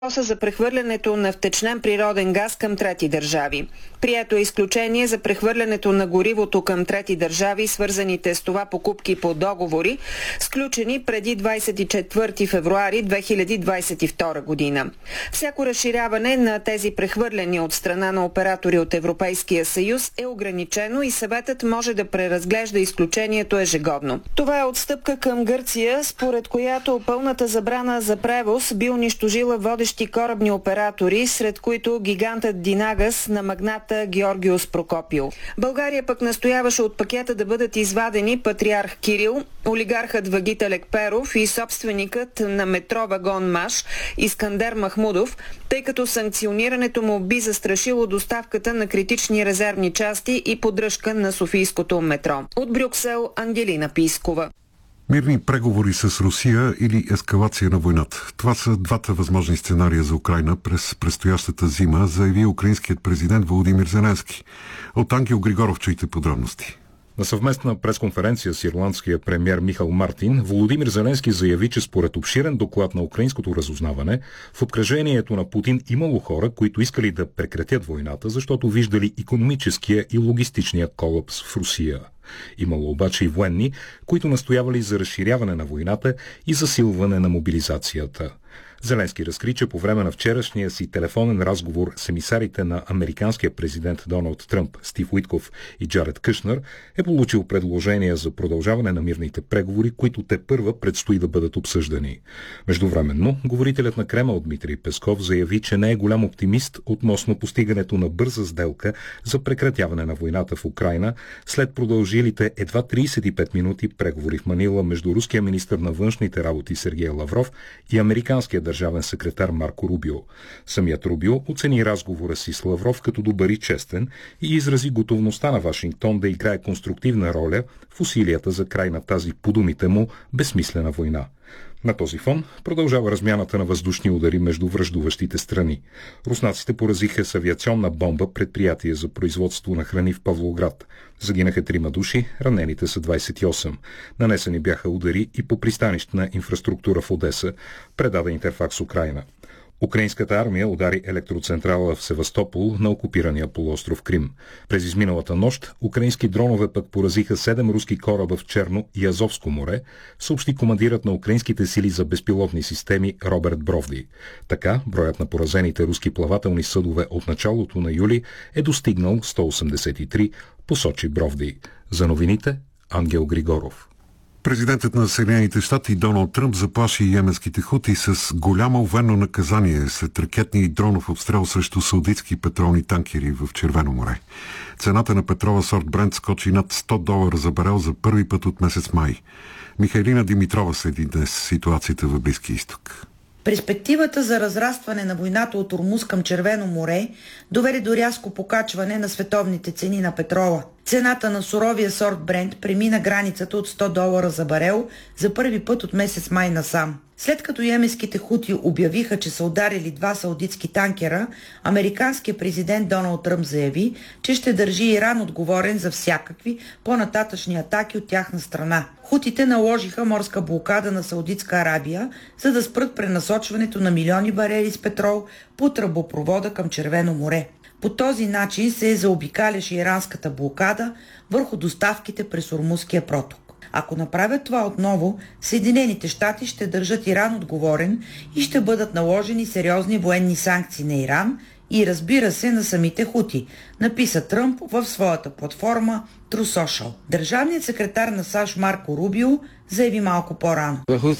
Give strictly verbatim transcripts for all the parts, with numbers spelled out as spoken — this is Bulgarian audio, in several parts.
въпроса за прехвърлянето на втечнен природен газ към трети държави. Прието е изключение за прехвърлянето на горивото към трети държави, свързаните с това покупки по договори, сключени преди двадесет и четвърти февруари две хиляди двадесет и втора година. Всяко разширяване на тези прехвърляния от страна на оператори от Европейския съюз е ограничено и съветът може да преразглежда изключението ежегодно. Това е отстъпка към Гърция, според която пълната забрана за превоз би унищожила водещи корабни оператори, сред които гигантът Динагас на магната Георгиос Прокопио. България пък настояваше от пакета да бъдат извадени патриарх Кирил, олигархът Вагит Алекперов и собственикът на метро Вагон Маш Искандер Махмудов, тъй като санкционирането му би застрашило доставката на критични резервни части и поддръжка на софийското метро. От Брюксел, Ангелина Пискова. Мирни преговори с Русия или ескалация на войната. Това са двата възможни сценария за Украйна през предстоящата зима, заяви украинският президент Володимир Зеленски. От Ангел Григоров чуйте подробности. На съвместна пресконференция с ирландския премиер Михал Мартин, Володимир Зеленски заяви, че според обширен доклад на украинското разузнаване, в обкръжението на Путин имало хора, които искали да прекратят войната, защото виждали икономическия и логистичния колапс в Русия. Имало обаче и военни, които настоявали за разширяване на войната и засилване на мобилизацията. Зеленски разкри, че по време на вчерашния си телефонен разговор с емисарите на американския президент Доналд Тръмп, Стив Уитков и Джаред Кушнер, е получил предложения за продължаване на мирните преговори, които тепърва предстои да бъдат обсъждани. Междувременно, говорителят на Кремъл Дмитрий Песков заяви, че не е голям оптимист относно постигането на бърза сделка за прекратяване на войната в Украйна след продължилите едва тридесет и пет минути преговори в Манила между руския министър на външните работи Сергей Лавров и американския държавен секретар Марко Рубио. Самият Рубио оцени разговора си с Лавров като добър и честен и изрази готовността на Вашингтон да играе конструктивна роля в усилията за край на тази, по думите му, безсмислена война. На този фон продължава размяната на въздушни удари между враждуващите страни. руснаците поразиха с авиационна бомба предприятие за производство на храни в Павлоград. Загинаха трима души, ранените са двадесет и осем. Нанесени бяха удари и по пристанищна инфраструктура в Одеса, предаде Интерфакс Украйна. Украинската армия удари електроцентрала в Севастопол на окупирания полуостров Крим. През изминалата нощ украински дронове пък поразиха седем руски кораба в Черно и Азовско море, съобщи командирът на украинските сили за безпилотни системи Роберт Бровди. Така, броят на поразените руски плавателни съдове от началото на юли е достигнал сто осемдесет и три, посочи Бровди. За новините Ангел Григоров. Президентът на Съединените щати Доналд Тръмп заплаши йеменските хути с голямо военно наказание след ракетни и дронов обстрел срещу саудитски петролни танкери в Червено море. Цената на петрола сорт Брент скочи над сто долара за барел за първи път от месец май. Михайлина Димитрова следи днес ситуацията в Близкия изток. Перспективата за разрастване на войната от Ормуз към Червено море доведе до рязко покачване на световните цени на петрола. Цената на суровия сорт Брент премина границата от сто долара за барел за първи път от месец май насам. След като йеменските хути обявиха, че са ударили два саудитски танкера, американският президент Доналд Тръмп заяви, че ще държи Иран отговорен за всякакви по-нататъчни атаки от тяхна страна. Хутите наложиха морска блокада на Саудитска Арабия, за да спрат пренасочването на милиони барели с петрол по тръбопровода към Червено море. По този начин се заобикаляше иранската блокада върху доставките през Ормузския проток. Ако направят това отново, Съединените щати ще държат Иран отговорен и ще бъдат наложени сериозни военни санкции на Иран и, разбира се, на самите хути, написа Тръмп в своята платформа True Social. Държавният секретар на САЩ Марко Рубио заяви малко по-рано.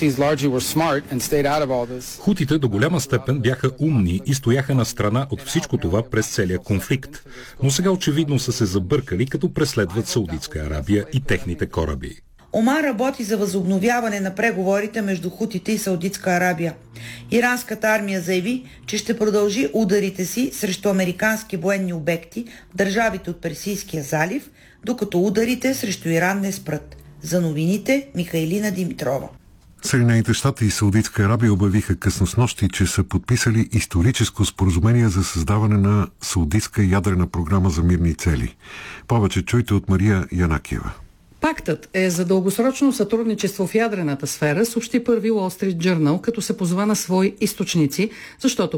Хутите до голяма степен бяха умни и стояха на страна от всичко това през целия конфликт. Но сега очевидно са се забъркали, като преследват Саудитска Арабия и техните кораби. Оман работи за възобновяване на преговорите между хутите и Саудитска Арабия. Иранската армия заяви, че ще продължи ударите си срещу американски военни обекти в държавите от Персийския залив, докато ударите срещу Иран не спрат. За новините Михайлина Димитрова. Съединените щати и Саудитска Арабия обявиха късно снощи, че са подписали историческо споразумение за създаване на саудитска ядрена програма за мирни цели. Повече чуйте от Мария Янакиева. Пактът е за дългосрочно сътрудничество в ядрената сфера, съобщи първи Wall Street Journal, като се позова на свои източници, защото